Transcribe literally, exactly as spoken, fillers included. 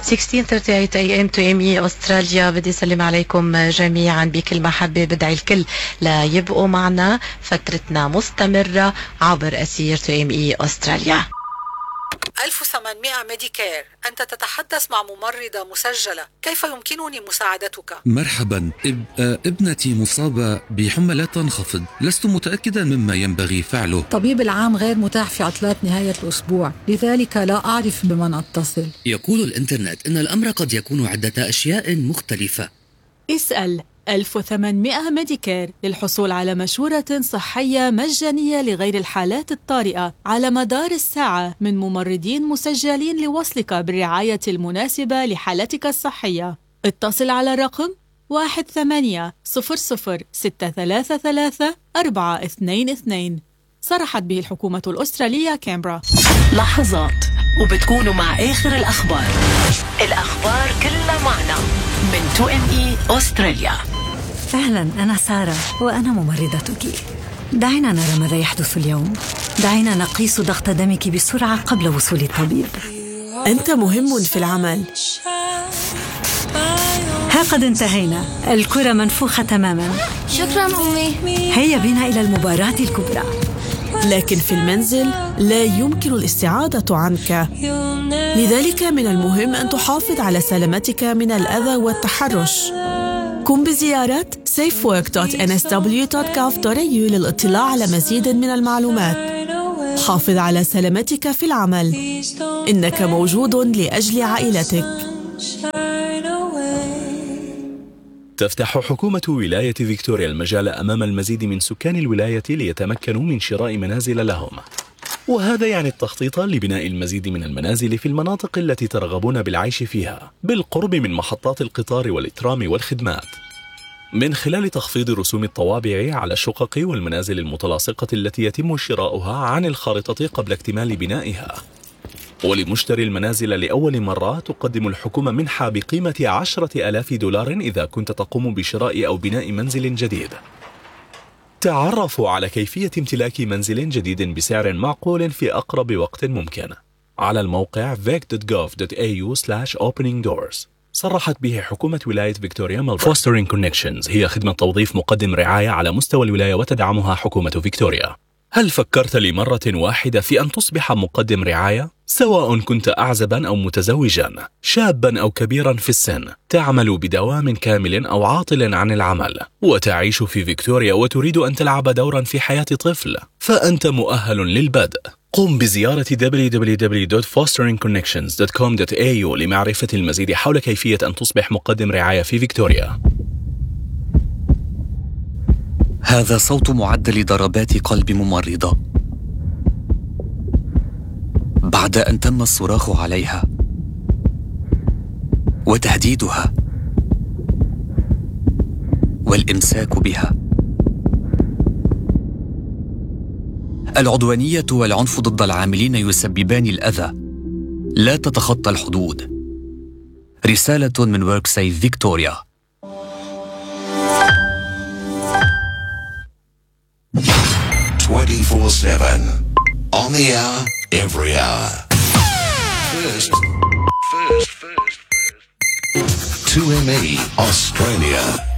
ستة عشر ثلاثين إيه إم تو إم إي أستراليا. بدي أسلم عليكم جميعا بكل محبة. بدعي الكل لا يبقوا معنا، فترتنا مستمرة عبر أثير تو إم إي أستراليا. ألف وثمانمئة ميديكير، أنت تتحدث مع ممرضة مسجلة، كيف يمكنني مساعدتك؟ مرحبا. اب... ابنتي مصابة بحمى لا تنخفض، لست متأكدا مما ينبغي فعله. طبيب العام غير متاح في عطلات نهاية الأسبوع، لذلك لا أعرف بمن أتصل. يقول الإنترنت أن الأمر قد يكون عدة أشياء مختلفة. اسأل ألف وثمانمئة ميديكير للحصول على مشورة صحية مجانية لغير الحالات الطارئة على مدار الساعة من ممرضين مسجلين لوصلك بالرعاية المناسبة لحالتك الصحية. اتصل على رقم واحد ثمانية صفر صفر ستة ثلاثة ثلاثة أربعة اثنين اثنين. صرحت به الحكومة الأسترالية كامبرا. لحظات وبتكونوا مع آخر الأخبار. الأخبار كلها معنا من تو إم إي أستراليا. أهلا، أنا سارة وأنا ممرضتك. دعينا نرى ماذا يحدث اليوم. دعينا نقيس ضغط دمك بسرعة قبل وصول الطبيب. أنت مهم في العمل. ها قد انتهينا، الكرة منفوخة تماما. شكرا أمي. هيا بنا إلى المباراة الكبرى. لكن في المنزل لا يمكن الاستعاضة عنك، لذلك من المهم أن تحافظ على سلامتك من الأذى والتحرش. قم بزيارة سيف ورك دوت إن إس دبليو دوت جوف دوت إيه يو للاطلاع على مزيد من المعلومات. حافظ على سلامتك في العمل، إنك موجود لأجل عائلتك. تفتح حكومة ولاية فيكتوريا المجال أمام المزيد من سكان الولاية ليتمكنوا من شراء منازل لهم، وهذا يعني التخطيط لبناء المزيد من المنازل في المناطق التي ترغبون بالعيش فيها بالقرب من محطات القطار والإترام والخدمات، من خلال تخفيض رسوم الطوابع على الشقق والمنازل المتلاصقة التي يتم شراؤها عن الخارطة قبل اكتمال بنائها. ولمشتري المنازل لأول مرة تقدم الحكومة منحة بقيمة عشرة آلاف دولار إذا كنت تقوم بشراء أو بناء منزل جديد. تعرفوا على كيفية امتلاك منزل جديد بسعر معقول في أقرب وقت ممكن على الموقع فيك دوت جوف دوت إيه يو سلاش أوبنينج دورز. صرحت به حكومة ولاية فيكتوريا ملبورن. Fostering Connections هي خدمة توظيف مقدم رعاية على مستوى الولاية وتدعمها حكومة فيكتوريا. هل فكرت لمرة واحدة في أن تصبح مقدم رعاية؟ سواء كنت أعزبا أو متزوجا، شابا أو كبيرا في السن، تعمل بدوام كامل أو عاطل عن العمل، وتعيش في فيكتوريا وتريد أن تلعب دورا في حياة طفل، فأنت مؤهل للبدء. قم بزيارة دبليو دبليو دبليو دوت فوسترينج كونكشنز دوت كوم دوت إيه يو لمعرفة المزيد حول كيفية أن تصبح مقدم رعاية في فيكتوريا. هذا صوت معدل ضربات قلب ممرضة بعد أن تم الصراخ عليها وتهديدها والإمساك بها. العدوانية والعنف ضد العاملين يسببان الأذى، لا تتخطى الحدود. رسالة من وركسيف فيكتوريا. twenty-four seven on the hour, every hour. First, first, first, first. two M E Australia.